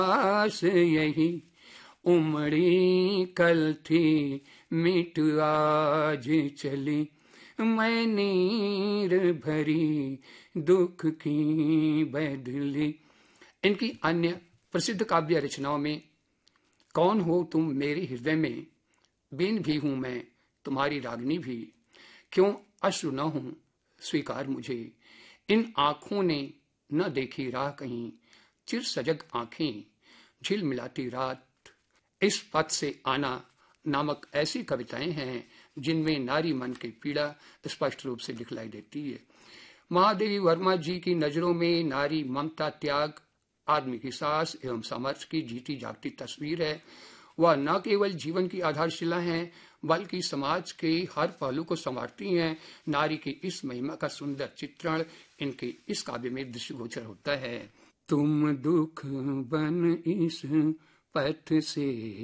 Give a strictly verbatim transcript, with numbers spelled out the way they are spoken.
आस यही उमड़ी कल थी मिट आज चली, मैं नीर भरी दुख की बदली। इनकी अन्य प्रसिद्ध काव्य रचनाओं में कौन हो तुम मेरे हृदय में, बीन भी हूं मैं तुम्हारी रागनी भी, क्यों अश्रु न हूं स्वीकार मुझे, इन आंखों ने न देखी राह कहीं, चिर सजग आंखें झिल मिलाती रात, इस पथ से आना नामक ऐसी कविताएं हैं जिनमें नारी मन की पीड़ा स्पष्ट रूप से दिखलाई देती है। महादेवी वर्मा जी की नजरों में नारी ममता, त्याग, आदमी की साहस एवं सामर्थ्य की जीती जागती तस्वीर है। वह न केवल जीवन की आधारशिला है बल्कि समाज के हर पहलू को संवारती हैं। नारी की इस महिमा का सुंदर चित्रण इनके इस काव्य में दृष्टिगोचर होता है। तुम दुख बन इस पथ से